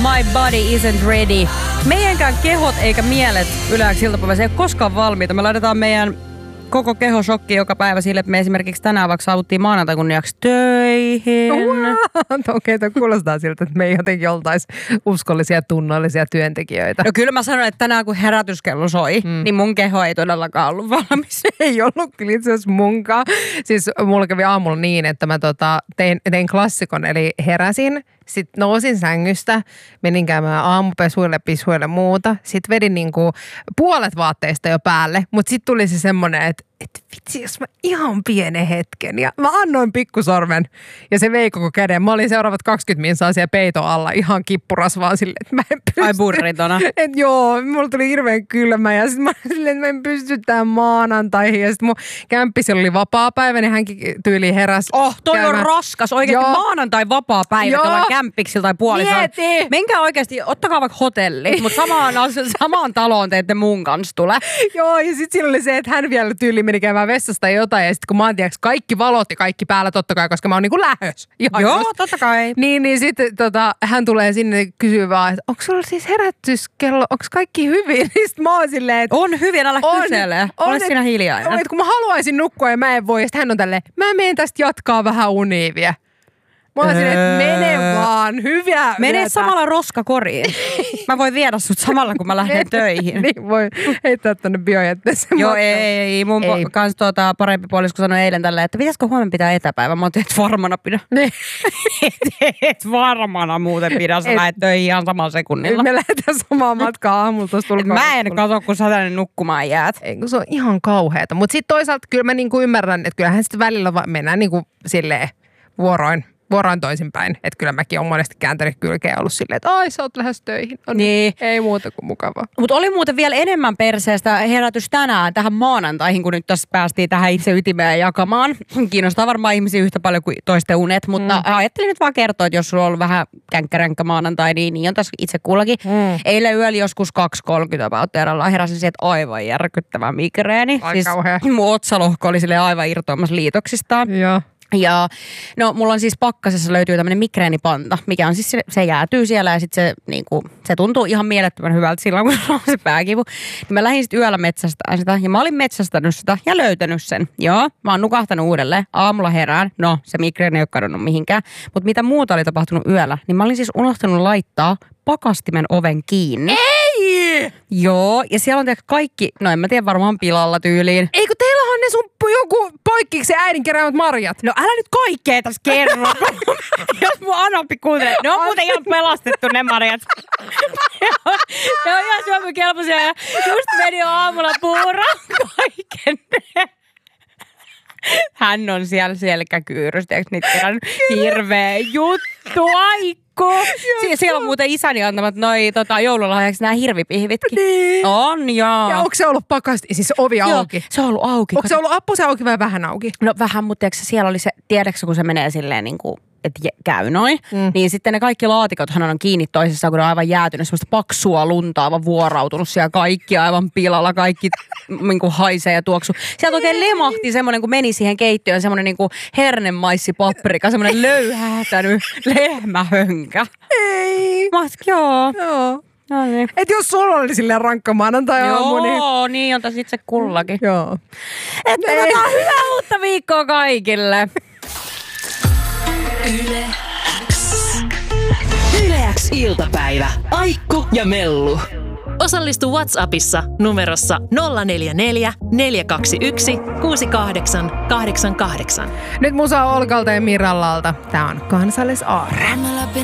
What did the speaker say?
My Body Isn't Ready. Meidänkään kehot eikä mielet Yle X iltapäivässä ei ole koskaan valmiita. Me laitetaan meidän koko keho shokki joka päivä sille, että me esimerkiksi tänään vaikka saavuttiin maanantai kunniaksi töihin. Okei, toi kuulostaa siltä, että me ei jotenkin oltaisi uskollisia, tunnollisia työntekijöitä. No kyllä mä sanon, että tänään kun herätyskello soi, niin mun keho ei todellakaan ollut valmis. Ei ollut kyllä itse asiassa munkaan. Siis mulla kävi aamulla niin, että mä tein klassikon, eli heräsin. Sitten nousin sängystä, menin käymään aamupesuille, pisuille muuta. Sitten vedin niinku puolet vaatteista jo päälle, mutta sitten tuli se semmoinen, että vitsi, jos mä ihan pienen hetken. Ja mä annoin pikkusormen ja se vei koko käden. Mä olin seuraavat 20 minsaa siellä peiton alla ihan kippurasvaan silleen, että mä en pysty. Ai burritona. Että joo, mulla tuli hirveän kylmä ja sitten mä olin silleen, että mä en pysty tähän maanantaihin. Ja sitten mun kämppisi oli vapaa-päivä, niin hänkin tyyliin heräsi. Toi on raskas. Oikeasti maanantai vapaa-päivä tällä kämppiksil tai puolisolla. Mieti! Menkää oikeasti, ottakaa vaikka hotelli, mutta samaan taloon te ette mun kanssa tule. Joo, ja sitten siinä oli se, että hän vielä tyyliin meni käymään vessasta jotain, ja sitten kun mä oon tiiäks, kaikki valot ja kaikki päällä totta kai, koska mä oon niinku lähös. Joo, totta kai. Niin sitten hän tulee sinne ja kysyy vaan, että onko sulla siis herätyskello, onko kaikki hyvin? Niin sitten mä oon silleen, että on hyvin, älä kysele. Ole siinä hiljainen. Kun mä haluaisin nukkua ja mä en voi, ja sitten hän on tälleen, mä menen tästä jatkaa vähän uniivia. Mä oon silleen, että mene vaan, hyvää mene yötä. Samalla roskakoriin. Mä voin viedä sut samalla, kun mä lähden töihin. Niin voi heittää tonne biojätteeseen. Joo, ei. Mun kans parempi puolisko sanoi eilen tälleen, että pitäisikö huomenna pitää etäpäivä? Mä oon, et varmana pidä. Et varmana muuten pidä, sä lähet töihin ihan samalla sekunnilla. Me lähdetään samaa matkaa aamulla tuosta ulkoa. Mä en katso, kun sä tänne nukkumaan jäät. Ei, kun se on ihan kauheata. Mutta sitten toisaalta kyllä mä niinku ymmärrän, että kyllähän sitten välillä mennään niinku silleen vuoroin toisinpäin. Että kyllä mäkin olen monesti kääntänyt kylkeä ja ollut silleen, että ai sä oot lähes töihin. No niin. Ei muuta kuin mukavaa. Mutta oli muuten vielä enemmän perseestä herätys tänään tähän maanantaihin, kun nyt tässä päästiin tähän itse ytimeen jakamaan. Kiinnostaa varmaan ihmisiä yhtä paljon kuin toisten unet, mutta ajattelin nyt vaan kertoa, että jos sulla on ollut vähän känkkäränkkä maanantai, niin on tässä itse kullakin. Eilen yöllä joskus 2.30 about heräsin siihen, että aivan järkyttävä migreeni. Siis mun otsalohko oli silleen aivan irtoamassa liitoksistaan. Joo. Ja no mulla on siis pakkasessa löytyy tämmönen migreenipanta, mikä on siis se jäätyy siellä ja sitten se niinku, se tuntuu ihan mielettömän hyvältä silloin, kun on se pääkivu. Niin mä lähdin sitten yöllä metsästämään sitä ja mä olin metsästänyt sitä ja löytänyt sen. Joo, mä oon nukahtanut uudelleen, aamulla herään, no se migreeni ei ole kadonnut mihinkään. Mutta mitä muuta oli tapahtunut yöllä, niin mä olin siis unohtanut laittaa pakastimen oven kiinni. Ei! Joo, ja siellä on kaikki, no en mä tiedä, varmaan pilalla tyyliin. Eikö teillä on ne sun joku poikkiksi äidin keräämät marjat? No älä nyt kaikkea tässä kerro. Jos mun anoppi kuuntelee. Ne on muuten ihan pelastettu ne marjat. Ne on ihan syömykelpoisia ja just meni jo aamulla puuraan kaiken. Hän on siellä selkäkyyrystä, eikö niitä kerännyt? Hirveä juttu, aikku. Siellä on muuten isäni antamat noi joululahjaksi nämä hirvipihvitkin. Niin. On, joo. Ja onko se ollut siis ovi auki? Joo, se on ollut auki. Onko se ollut appusen auki vai vähän auki? No vähän, mutta siellä oli se, tiedätkö kun se menee silleen niin kuin, että käy noin, niin sitten ne kaikki laatikothan on kiinni toisessaan, kun ne on aivan jäätynyt, semmoista paksua lunta aivan vuorautunut siellä, kaikki aivan pilalla, kaikki niin kuin haisee ja tuoksu. Sieltä oikein lemahti semmoinen, kun meni siihen keittiöön, semmoinen niin kuin hernemaissi-paprika, semmoinen löyhähtänyt lehmähönkä. Ei. Joo. No niin. Et jos sulla oli silleen rankka maanantai-aamu, niin... Joo, niin on tässä itse kullakin. Joo. Että hyvää uutta viikkoa kaikille. Yle X iltapäivä. Aikku ja Mellu. Osallistu WhatsAppissa numerossa 044 421 6888. Nyt musa Olkalta ja Mirallalta. Tää on Kansallisaarre.